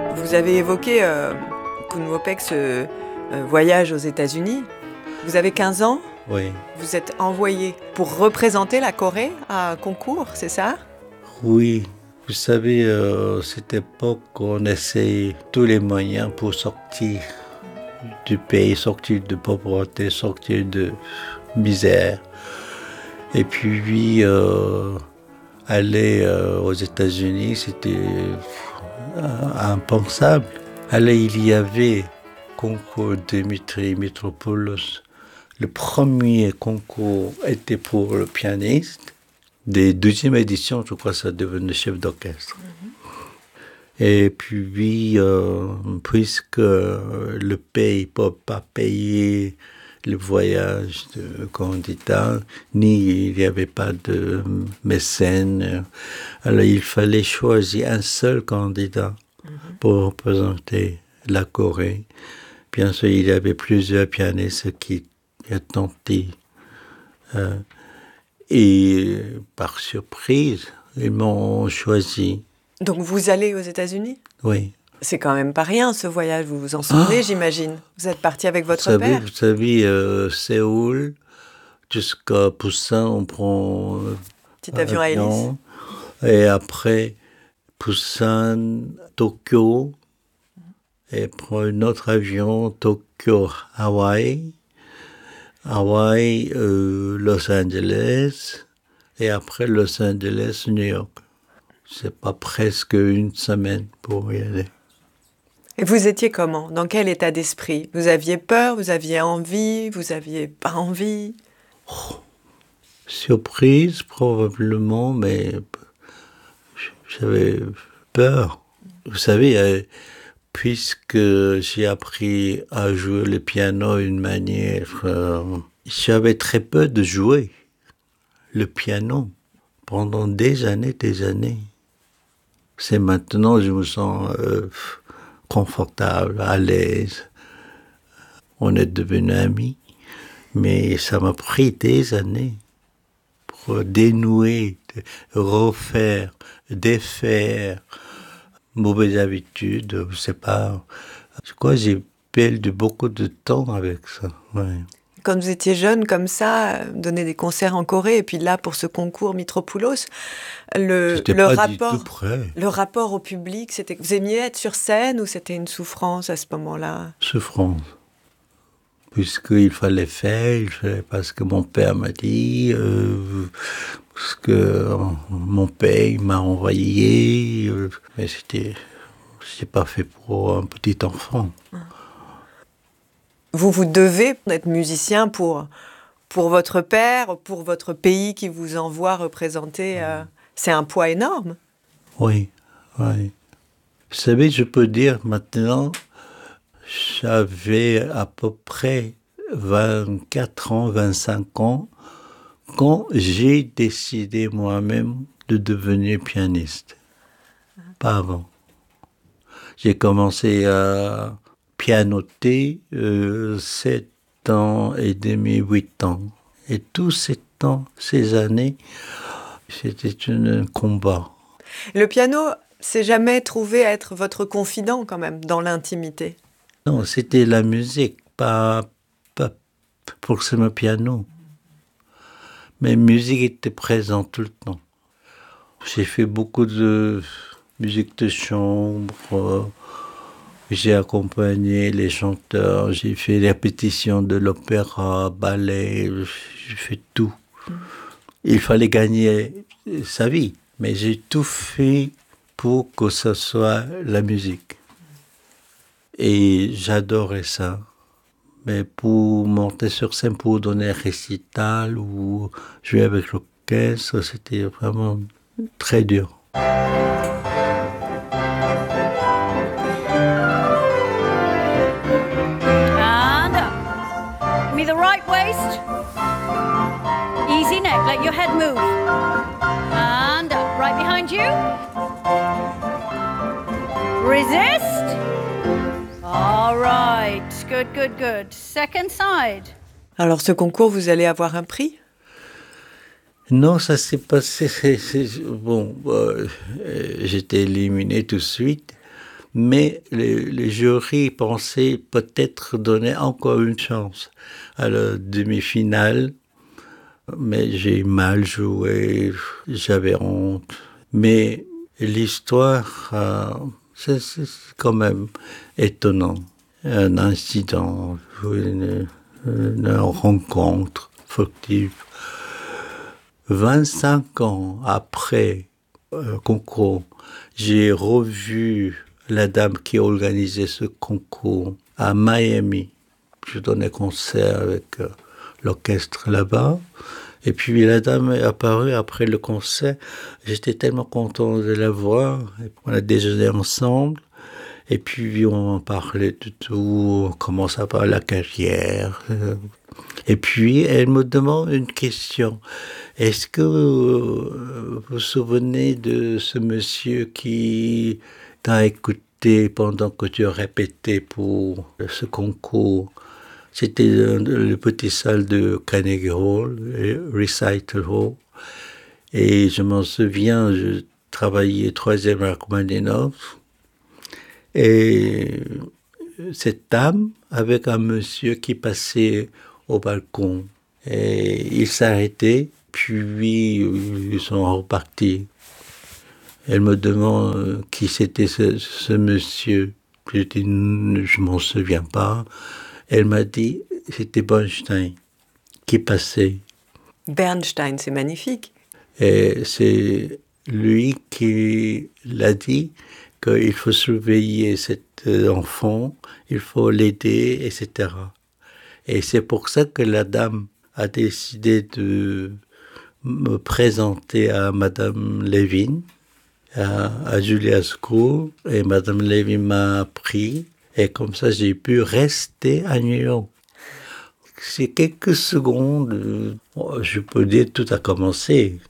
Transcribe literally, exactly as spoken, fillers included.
Vous avez évoqué, euh, Khun Wopek, ce euh, voyage aux États-Unis. Vous avez quinze ans. Oui. Vous êtes envoyé pour représenter la Corée à un concours, c'est ça? Oui. Vous savez, euh, cette époque, on essaye tous les moyens pour sortir du pays, sortir de pauvreté, sortir de misère. Et puis, euh, aller euh, aux États-Unis, c'était euh, impensable. Allez, il y avait concours Dimitri Mitropoulos. Le premier concours était pour le pianiste. Des deuxième édition, je crois que ça devenait chef d'orchestre. Mm-hmm. Et puis, euh, puisque le pays ne peut pas payer le voyage de candidat, ni il n'y avait pas de mécène, alors il fallait choisir un seul candidat mm-hmm. pour représenter la Corée. Bien sûr, il y avait plusieurs pianistes qui ont tenté. Euh, Et par surprise, ils m'ont choisi. Donc vous allez aux États-Unis? Oui. C'est quand même pas rien ce voyage, vous vous en souvenez, ah, j'imagine. Vous êtes parti avec votre vous savez, père? Vous savez, euh, Séoul jusqu'à Busan, on prend euh, petit avion, avion à hélice. Et après, Busan, Tokyo, et prend un autre avion, Tokyo, Hawaï. Hawaï, euh, Los Angeles, et après Los Angeles, New York. C'est pas presque une semaine pour y aller. Et vous étiez comment? Dans quel état d'esprit? Vous aviez peur? Vous aviez envie? Vous aviez pas envie? Oh, surprise, probablement, mais j'avais peur. Vous savez, euh, puisque j'ai appris à jouer le piano d'une manière... Euh, j'avais très peu de jouer le piano pendant des années, des années. C'est maintenant, je me sens euh, confortable, à l'aise. On est devenus amis, mais ça m'a pris des années pour dénouer, refaire, défaire mauvaises habitudes, je sais pas. Je crois que j'ai perdu beaucoup de temps avec ça. Ouais. Quand vous étiez jeune comme ça, donner des concerts en Corée, et puis là, pour ce concours Mitropoulos, le, le, pas rapport, du tout prêt. le rapport au public, c'était, vous aimiez être sur scène ou c'était une souffrance à ce moment-là? Souffrance. Puisqu'il fallait faire, il fallait, parce que mon père m'a dit, euh, parce que mon père m'a envoyé, euh, mais c'était, c'était pas fait pour un petit enfant. Vous vous devez être musicien pour, pour votre père, pour votre pays qui vous envoie représenter. Euh, c'est un poids énorme. Oui, oui. Vous savez, je peux dire maintenant, j'avais à peu près vingt-quatre ans, vingt-cinq ans, quand j'ai décidé moi-même de devenir pianiste. Pas avant. J'ai commencé à pianoter euh, sept ans et demi, huit ans. Et tous ces temps, ces années, c'était un combat. Le piano, c'est jamais trouvé être votre confident quand même, dans l'intimité? Non, c'était la musique, pas, pas forcément piano. Mais la musique était présente tout le temps. J'ai fait beaucoup de musique de chambre, j'ai accompagné les chanteurs, j'ai fait les répétitions de l'opéra, ballet, j'ai fait tout. Il fallait gagner sa vie, mais j'ai tout fait pour que ce soit la musique. Et j'adorais ça. Mais pour monter sur scène, pour donner un récital ou jouer avec l'orchestre, c'était vraiment très dur. And up. Give me the right waist. Easy neck, let your head move. And up, right behind you. Resist. All right, good, good, good. Second side. Alors ce concours, vous allez avoir un prix? Non, ça s'est passé, c'est, c'est, bon, euh, j'étais éliminé tout de suite, Mais les, les jurys pensaient peut-être donner encore une chance à la demi-finale. Mais j'ai mal joué, j'avais honte. Mais l'histoire, euh, c'est, c'est quand même étonnant. Un incident, une, une rencontre furtive. vingt-cinq ans après le concours, j'ai revu la dame qui organisait ce concours à Miami. Je donnais concert avec euh, l'orchestre là-bas. Et puis la dame est apparue après le concert. J'étais tellement content de la voir. On a déjeuné ensemble. Et puis on parlait de tout, comment ça va la carrière. Et puis elle me demande une question. Est-ce que vous vous souvenez de ce monsieur qui t'a écouté pendant que tu répétais pour ce concours? C'était le, le petit salle de Carnegie Hall, Recital Hall. Et je m'en souviens, je travaillais troisième à Rachmaninoff. Et cette dame avec un monsieur qui passait au balcon. Et il s'arrêtait, puis ils sont repartis. Elle me demande qui c'était ce, ce monsieur. J'ai dit, je m'en souviens pas. Elle m'a dit, c'était Bernstein qui passait. Bernstein, c'est magnifique. Et c'est lui qui l'a dit qu'il faut surveiller cet enfant, il faut l'aider, et cetera. Et c'est pour ça que la dame a décidé de me présenter à Madame Levin, à, à Julia School, et Madame Levin m'a appris, et comme ça j'ai pu rester à New York. C'est quelques secondes, je peux dire tout a commencé.